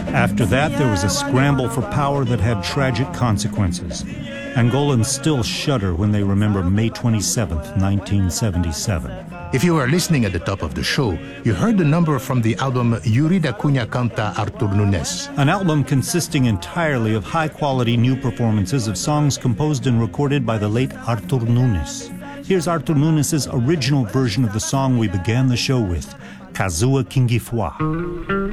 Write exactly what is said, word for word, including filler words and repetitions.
After that, there was a scramble for power that had tragic consequences. Angolans still shudder when they remember May twenty-seventh, nineteen seventy-seven. If you were listening at the top of the show, you heard the number from the album Yurida Cunha Canta Artur Nunes. An album consisting entirely of high-quality new performances of songs composed and recorded by the late Artur Nunes. Here's Artur Nunes' original version of the song we began the show with, Kazua Kingifwa.